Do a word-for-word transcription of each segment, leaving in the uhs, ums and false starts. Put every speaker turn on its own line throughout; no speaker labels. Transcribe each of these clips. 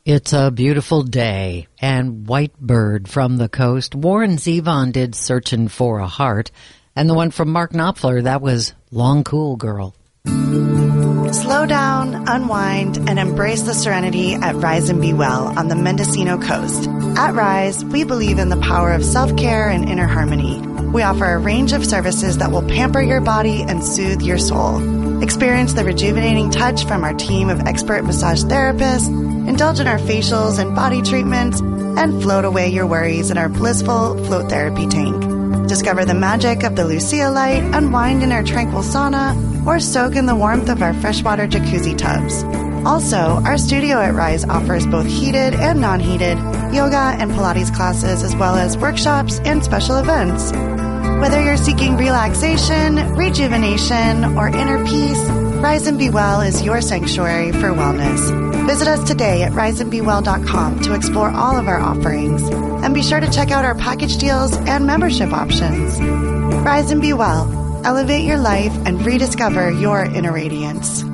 It's a beautiful day, and White Bird from the Coast. Warren Zevon did Searching for a Heart, and the one from Mark Knopfler, that was Long Cool Girl.
Slow down, unwind, and embrace the serenity at Rise and Be Well on the Mendocino Coast. At Rise, we believe in the power of self-care and inner harmony. We offer a range of services that will pamper your body and soothe your soul. Experience the rejuvenating touch from our team of expert massage therapists, indulge in our facials and body treatments, and float away your worries in our blissful float therapy tank. Discover the magic of the Lucia light, unwind in our tranquil sauna, or soak in the warmth of our freshwater jacuzzi tubs. Also, our studio at Rise offers both heated and non-heated yoga and Pilates classes, as well as workshops and special events. Whether you're seeking relaxation, rejuvenation, or inner peace, Rise and Be Well is your sanctuary for wellness. Visit us today at rise and be well dot com to explore all of our offerings. And be sure to check out our package deals and membership options. Rise and Be Well. Elevate your life and rediscover your inner radiance.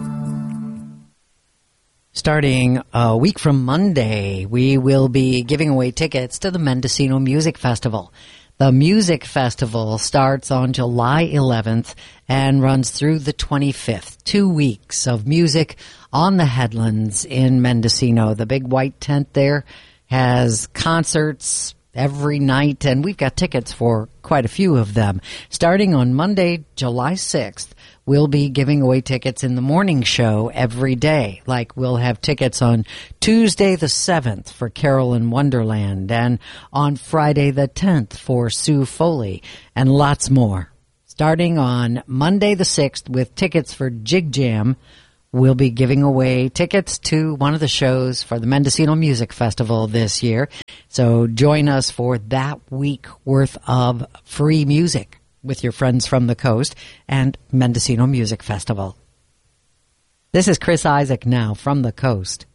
Starting a week from Monday, we will be giving away tickets to the Mendocino Music Festival. The Music Festival starts on July eleventh and runs through the twenty-fifth. Two weeks of music on the headlands in Mendocino. The big white tent there has concerts every night, and we've got tickets for quite a few of them. Starting on Monday, July sixth, we'll be giving away tickets in the morning show every day. Like we'll have tickets on Tuesday the seventh for Carol in Wonderland, and on Friday the tenth for Sue Foley, and lots more. Starting on Monday the sixth with tickets for Jig Jam, we'll be giving away tickets to one of the shows for the Mendocino Music Festival this year. So join us for that week worth of free music with your friends from the coast and Mendocino Music Festival. This is Chris Isaak now from the coast.